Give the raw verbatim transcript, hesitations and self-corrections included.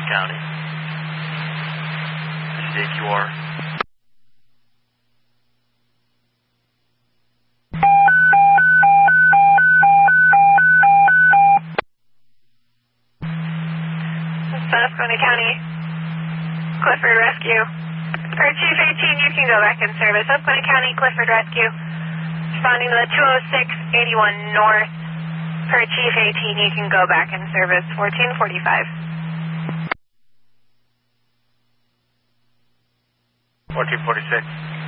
County. This is A Q R. Susquehanna County, Clifford Rescue. For Chief eighteen, you can go back in service. Susquehanna County, Clifford Rescue. Responding to the two oh six eighty-one North. For Chief eighteen, you can go back in service. fourteen forty-five. fourteen forty-six.